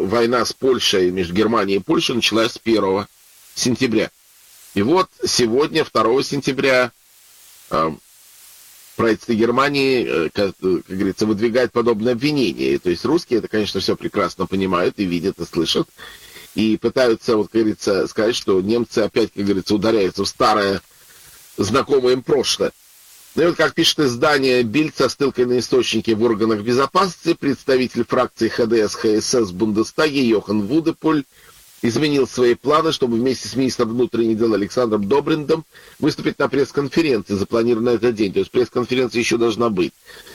война с Польшей, между Германией и Польшей, началась с 1 сентября. И вот сегодня, 2 сентября, правительство Германии, как говорится, выдвигает подобное обвинение. То есть русские это, конечно, все прекрасно понимают и видят, и слышат. И пытаются, вот, как говорится, сказать, что немцы опять, как говорится, ударяются в старое, знакомое им прошлое. Ну и вот, как пишет издание Bild со ссылкой на источники в органах безопасности, представитель фракции ХДС-ХСС в Бундестаге Йохан Вудеполь изменил свои планы, чтобы вместе с министром внутренних дел Александром Добриндом выступить на пресс-конференции, запланированной на этот день. То есть пресс-конференция еще должна быть.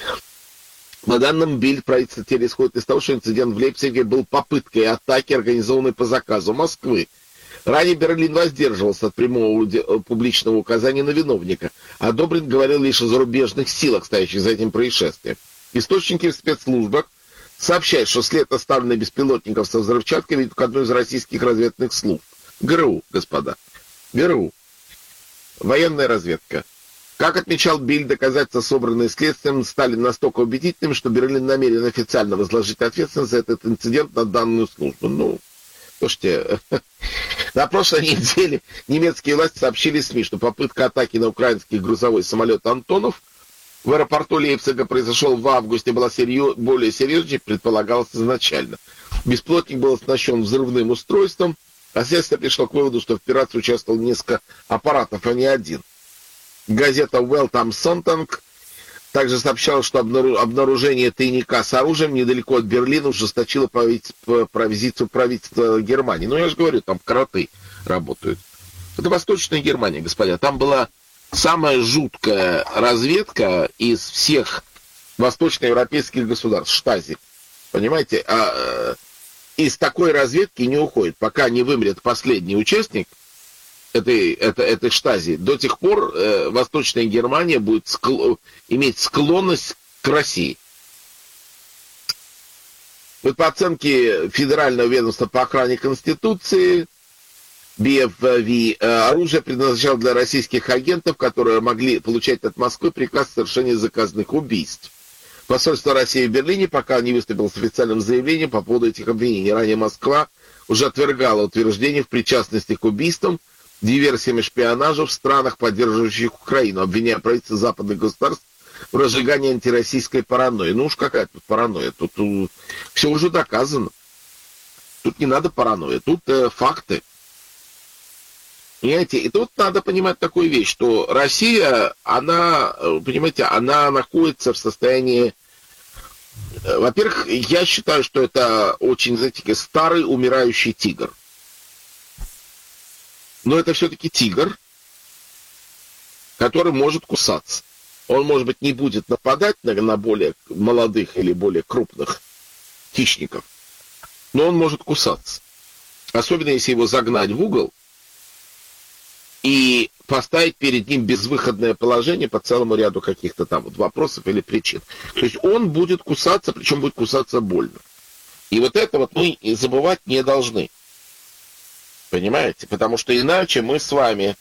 По данным Bild, правительство теперь исходит из того, что инцидент в Лейпциге был попыткой атаки, организованной по заказу Москвы. Ранее Берлин воздерживался от прямого публичного указания на виновника, а Добринд говорил лишь о зарубежных силах, стоящих за этим происшествием. Источники в спецслужбах сообщают, что след, оставленный беспилотников со взрывчаткой, ведут к одной из российских разведных служб. ГРУ, господа. ГРУ. Военная разведка. Как отмечал Bild, доказательства, собранные следствием, стали настолько убедительными, что Берлин намерен официально возложить ответственность за этот инцидент на данную службу. Ну, слушайте, на прошлой неделе немецкие власти сообщили СМИ, что попытка атаки на украинский грузовой самолет «Антонов» в аэропорту Лейпцига произошел в августе, была более серьезнее, чем предполагалось изначально. Беспилотник был оснащен взрывным устройством, а следствие пришло к выводу, что в операции участвовало несколько аппаратов, а не один. Газета Welt am Sonntag также сообщала, что обнаружение тайника с оружием недалеко от Берлина ужесточило позицию правительства Германии. Ну, я же говорю, там кроты работают. Это Восточная Германия, господа. Там была самая жуткая разведка из всех восточноевропейских государств, Штази. Понимаете? Из такой разведки не уходит, пока не вымрет последний участник этой Штази. До тех пор Восточная Германия будет иметь склонность к России. Вот по оценке Федерального ведомства по охране Конституции, BFV, оружие предназначалось для российских агентов, которые могли получать от Москвы приказ о совершении заказных убийств. Посольство России в Берлине пока не выступило с официальным заявлением по поводу этих обвинений. Ранее Москва уже отвергала утверждение в причастности к убийствам, диверсиям и шпионажу в странах, поддерживающих Украину, обвиняя правительство западных государств в разжигании антироссийской паранойи. Ну уж какая тут паранойя, тут все уже доказано. Тут не надо паранойи, тут факты. Понимаете, и тут надо понимать такую вещь, что Россия, она, понимаете, она находится в состоянии... Во-первых, я считаю, что это очень, знаете, старый умирающий тигр. Но это все-таки тигр, который может кусаться. Он, может быть, не будет нападать на более молодых или более крупных хищников, но он может кусаться. Особенно, если его загнать в угол и поставить перед ним безвыходное положение по целому ряду каких-то там вот вопросов или причин. То есть он будет кусаться, причем будет кусаться больно. И вот это вот мы забывать не должны. Понимаете? Потому что иначе мы с вами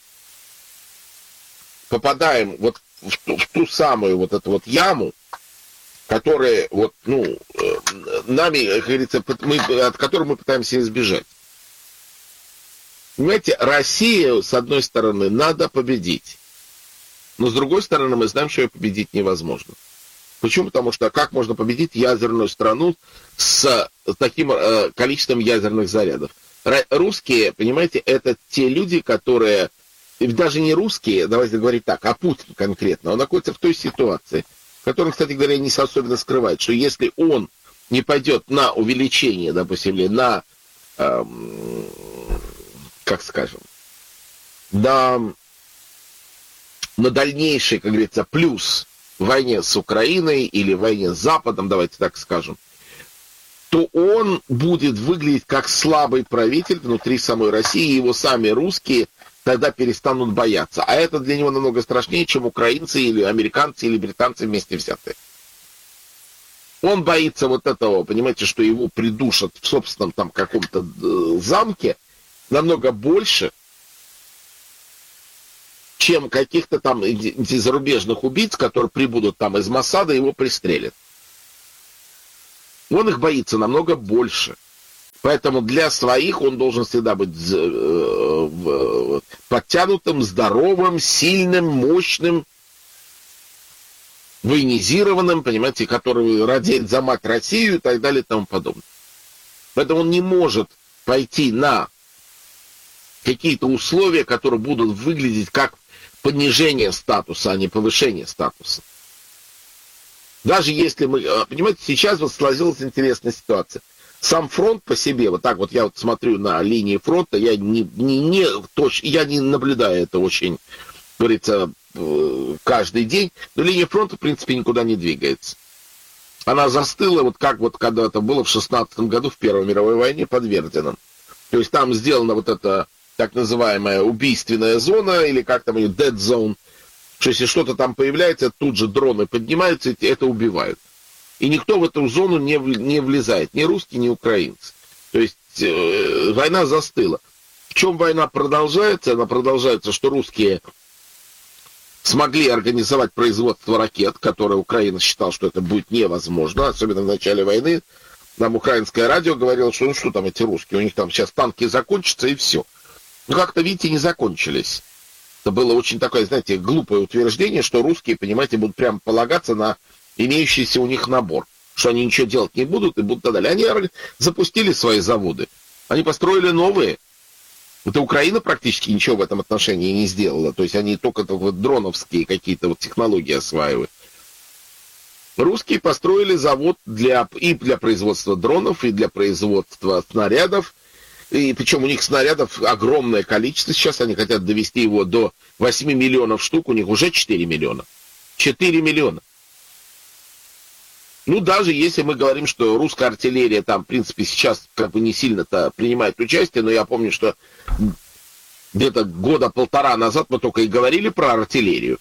попадаем вот в ту самую вот эту вот яму, которая вот, ну, нами, как говорится, от которой мы пытаемся избежать. Понимаете, Россию, с одной стороны, надо победить. Но с другой стороны, мы знаем, что ее победить невозможно. Почему? Потому что как можно победить ядерную страну с таким количеством ядерных зарядов? Русские, понимаете, это те люди, которые, даже не русские, давайте говорить так, а Путин конкретно, он находится в той ситуации, в которой, кстати говоря, не особенно скрывает, что если он не пойдет на увеличение, допустим, или на, как скажем, на дальнейший, как говорится, плюс в войне с Украиной или в войне с Западом, давайте так скажем, то он будет выглядеть как слабый правитель внутри самой России, и его сами русские тогда перестанут бояться. А это для него намного страшнее, чем украинцы или американцы или британцы вместе взятые. Он боится вот этого, понимаете, что его придушат в собственном там каком-то замке намного больше, чем каких-то там зарубежных убийц, которые прибудут там из Моссада и его пристрелят. Он их боится намного больше. Поэтому для своих он должен всегда быть подтянутым, здоровым, сильным, мощным, военизированным, понимаете, который радеет за мать Россию и так далее и тому подобное. Поэтому он не может пойти на какие-то условия, которые будут выглядеть как понижение статуса, а не повышение статуса. Даже если мы... Понимаете, сейчас вот сложилась интересная ситуация. Сам фронт по себе, вот так вот я вот смотрю на линии фронта, я не наблюдаю это очень, говорится, каждый день, но линия фронта, в принципе, никуда не двигается. Она застыла, вот как вот когда-то было в 16 году в Первой мировой войне под Верденом. То есть там сделана вот эта так называемая убийственная зона, или как там ее, dead zone, что если что-то там появляется, тут же дроны поднимаются и это убивают. И никто в эту зону не влезает, ни русские, ни украинцы. То есть война застыла. В чем война продолжается? Она продолжается, что русские смогли организовать производство ракет, которое Украина считала, что это будет невозможно, особенно в начале войны. Нам украинское радио говорило, что ну что там эти русские, у них там сейчас танки закончатся и все. Но как-то, видите, не закончились. Это было очень такое, знаете, глупое утверждение, что русские, понимаете, будут прямо полагаться на имеющийся у них набор, что они ничего делать не будут и будут так далее. Они запустили свои заводы, они построили новые. Это Украина практически ничего в этом отношении не сделала. То есть они только дроновские какие-то вот технологии осваивают. Русские построили завод и для производства дронов, и для производства снарядов. И причем у них снарядов огромное количество. Сейчас они хотят довести его до 8 миллионов штук. У них уже 4 миллиона. 4 миллиона. Ну, даже если мы говорим, что русская артиллерия там, в принципе, сейчас как бы не сильно-то принимает участие, но я помню, что где-то года полтора назад мы только и говорили про артиллерию.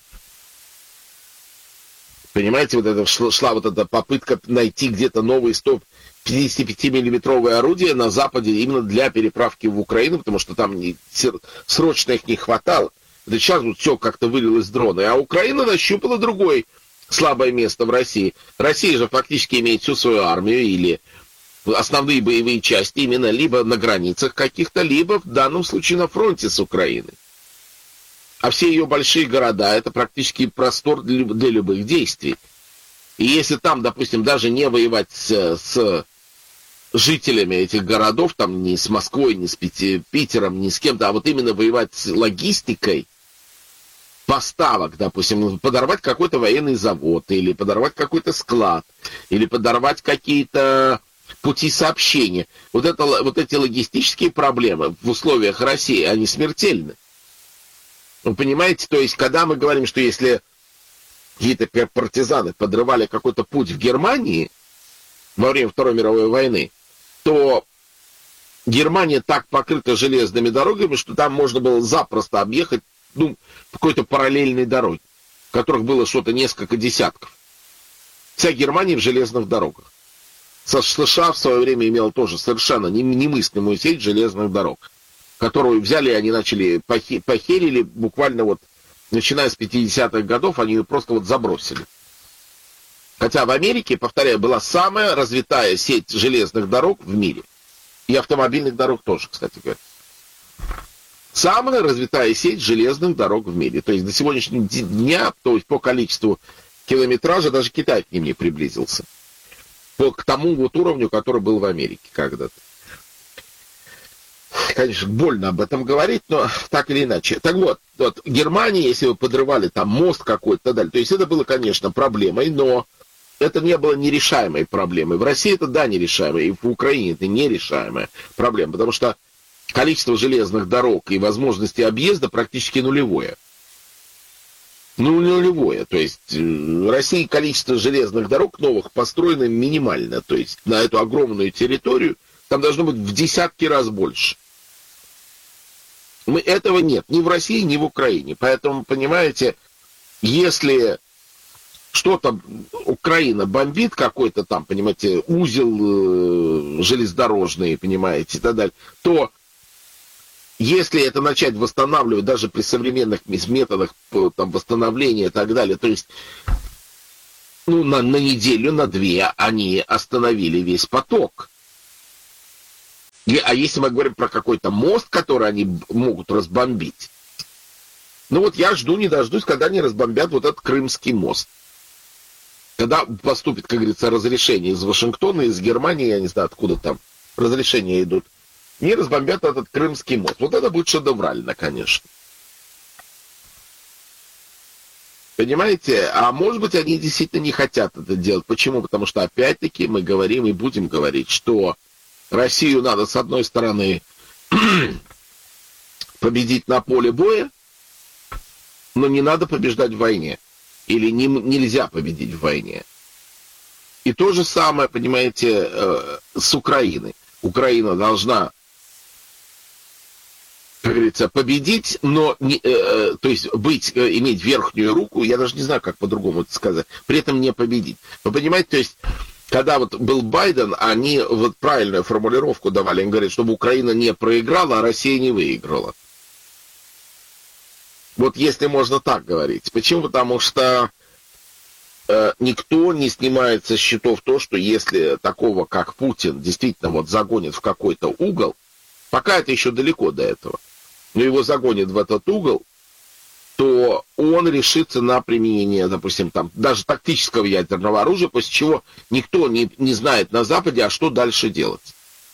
Понимаете, вот это шла вот эта попытка найти где-то новые 155-миллиметровые орудия на Западе именно для переправки в Украину, потому что там срочно их не хватало. Да сейчас вот все как-то вылилось с дрона. А Украина нащупала другой слабое место в России. Россия же фактически имеет всю свою армию или основные боевые части именно либо на границах каких-то, либо в данном случае на фронте с Украиной. А все ее большие города — это практически простор для любых действий. И если там, допустим, даже не воевать с жителями этих городов, там ни с Москвой, ни с Питером, ни с кем-то, а вот именно воевать с логистикой поставок, допустим, подорвать какой-то военный завод, или подорвать какой-то склад, или подорвать какие-то пути сообщения. Вот эти логистические проблемы в условиях России, они смертельны. Вы понимаете, то есть, когда мы говорим, что если какие-то партизаны подрывали какой-то путь в Германии во время Второй мировой войны, то Германия так покрыта железными дорогами, что там можно было запросто объехать по какой-то параллельной дороге, в которых было что-то несколько десятков. Вся Германия в железных дорогах. США в свое время имела тоже совершенно немыслимую сеть железных дорог, которую взяли и они начали похерили буквально вот, начиная с 50-х годов, они ее просто вот забросили. Хотя в Америке, повторяю, была самая развитая сеть железных дорог в мире. И автомобильных дорог тоже, кстати говоря. Самая развитая сеть железных дорог в мире. То есть до сегодняшнего дня, то есть по количеству километража, даже Китай к ним не приблизился. К тому вот уровню, который был в Америке когда-то. Конечно, больно об этом говорить, но так или иначе. Так вот Германия, если вы подрывали там мост какой-то и так далее, то есть это было, конечно, проблемой, но это не было нерешаемой проблемой. В России это, да, нерешаемая, и в Украине это нерешаемая проблема, потому что количество железных дорог и возможности объезда практически нулевое. Ну, нулевое. То есть в России количество железных дорог новых построено минимально. То есть на эту огромную территорию там должно быть в десятки раз больше. Этого нет ни в России, ни в Украине. Поэтому, понимаете, если что-то Украина бомбит, какой-то там, понимаете, узел железнодорожный, понимаете, и так далее, то если это начать восстанавливать даже при современных методах там, восстановления и так далее, то есть на неделю, на две они остановили весь поток. А если мы говорим про какой-то мост, который они могут разбомбить, ну вот я жду, не дождусь, когда они разбомбят вот этот Крымский мост. Когда поступит, как говорится, разрешение из Вашингтона, из Германии, я не знаю, откуда там разрешения идут, и разбомбят этот Крымский мост. Вот это будет шедеврально, конечно. Понимаете? А может быть, они действительно не хотят это делать. Почему? Потому что, опять-таки, мы говорим и будем говорить, что Россию надо, с одной стороны, победить на поле боя, но не надо побеждать в войне. Или нельзя победить в войне. И то же самое, понимаете, с Украиной. Украина должна, как говорится, победить, но то есть иметь верхнюю руку, я даже не знаю, как по-другому это сказать, при этом не победить. Вы понимаете, то есть, когда вот был Байден, они вот правильную формулировку давали, они говорят, чтобы Украина не проиграла, а Россия не выиграла. Вот если можно так говорить. Почему? Потому что никто не снимает со счетов то, что если такого, как Путин, действительно вот загонит в какой-то угол, пока это еще далеко до этого, но его загонит в этот угол, то он решится на применение, допустим, там, даже тактического ядерного оружия, после чего никто не знает на Западе, а что дальше делать.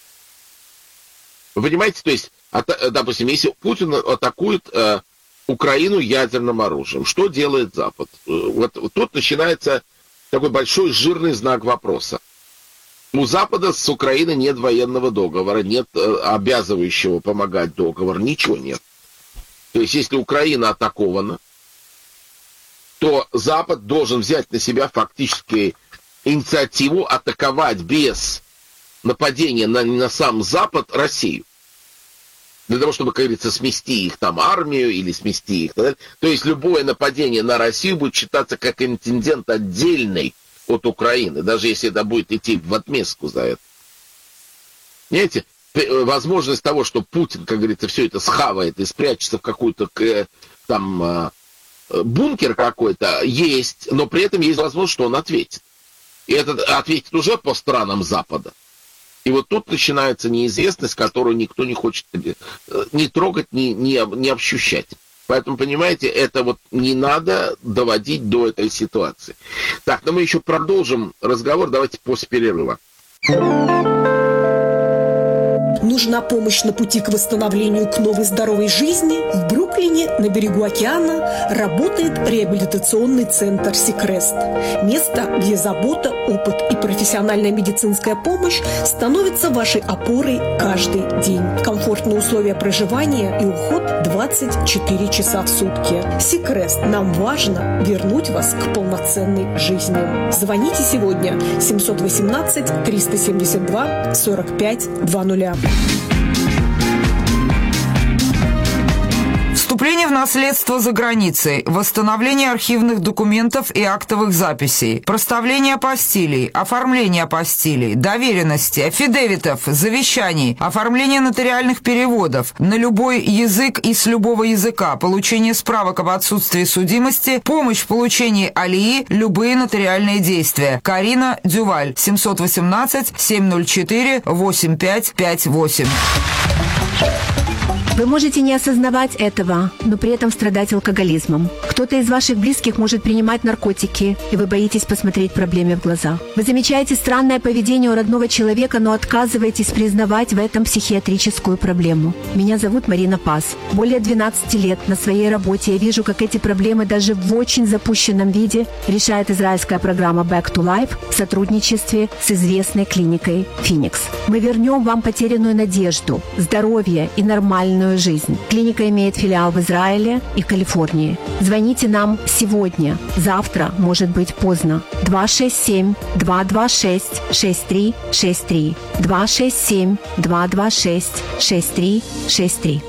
Вы понимаете, то есть, допустим, если Путин атакует Украину ядерным оружием. Что делает Запад? Вот тут начинается такой большой жирный знак вопроса. У Запада с Украиной нет военного договора, нет обязывающего помогать договора, ничего нет. То есть, если Украина атакована, то Запад должен взять на себя фактически инициативу атаковать без нападения на сам Запад Россию. Для того, чтобы, как говорится, смести их там армию или смести их. То есть любое нападение на Россию будет считаться как инцидент отдельный от Украины, даже если это будет идти в отместку за это. Понимаете, возможность того, что Путин, как говорится, все это схавает и спрячется в какой-то там бункер какой-то, есть, но при этом есть возможность, что он ответит. И этот ответит уже по странам Запада. И вот тут начинается неизвестность, которую никто не хочет ни трогать, ни ощущать. Поэтому, понимаете, это вот не надо доводить до этой ситуации. Так, но мы еще продолжим разговор, давайте после перерыва. Нужна помощь на пути к восстановлению к новой здоровой жизни? В Бруклине, на берегу океана, работает реабилитационный центр «Сикрест». Место, где забота, опыт и профессиональная медицинская помощь становятся вашей опорой каждый день. Комфортные условия проживания и уход 24 часа в сутки. «Сикрест». Нам важно вернуть вас к полноценной жизни. Звоните сегодня 718 372 45 00. Вступление в наследство за границей, восстановление архивных документов и актовых записей, проставление апостилей, оформление апостилей, доверенности, аффидевитов, завещаний, оформление нотариальных переводов на любой язык и с любого языка, получение справок об отсутствии судимости, помощь в получении алии, любые нотариальные действия. Карина Дюваль, 718-704-8558. Вы можете не осознавать этого, но при этом страдать алкоголизмом. Кто-то из ваших близких может принимать наркотики, и вы боитесь посмотреть проблеме в глаза. Вы замечаете странное поведение у родного человека, но отказываетесь признавать в этом психиатрическую проблему. Меня зовут Марина Пас. Более 12 лет на своей работе я вижу, как эти проблемы даже в очень запущенном виде решает израильская программа Back to Life в сотрудничестве с известной клиникой Phoenix. Мы вернем вам потерянную надежду, здоровье и нормальную жизнь. Клиника имеет филиал в Израиле и Калифорнии. Звоните нам сегодня. Завтра может быть поздно. 267-226-6363. 267-226-6363.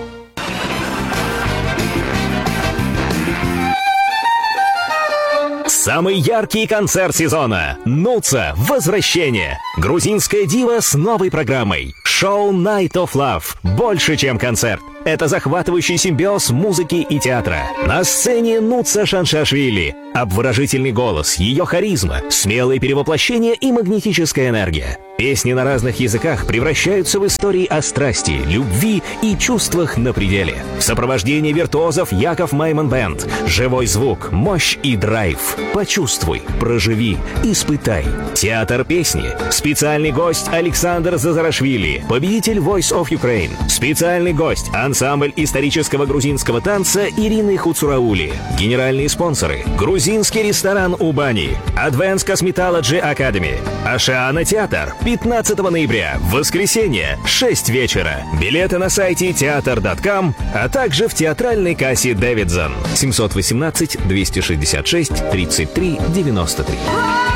Самый яркий концерт сезона. Нуца. Возвращение. Грузинская дива с новой программой. Шоу Night of Love. Больше, чем концерт. Это захватывающий симбиоз музыки и театра. На сцене Нуца Шаншашвили. Обворожительный голос, ее харизма, смелые перевоплощения и магнетическая энергия. Песни на разных языках превращаются в истории о страсти, любви и чувствах на пределе. В сопровождении виртуозов Яков Майман Бэнд. Живой звук, мощь и драйв. Почувствуй, проживи, испытай. Театр песни. Специальный гость Александр Зазарашвили, победитель Voice of Ukraine. Специальный гость ансамбль исторического грузинского танца Ирины Хуцураули. Генеральные спонсоры: грузинский ресторан Убани, Advanced Cosmetology Academy, Ашиана Театр. 15 ноября, воскресенье, 6 вечера. Билеты на сайте театр.com, а также в театральной кассе Дэвидсон. 718 266 33 93.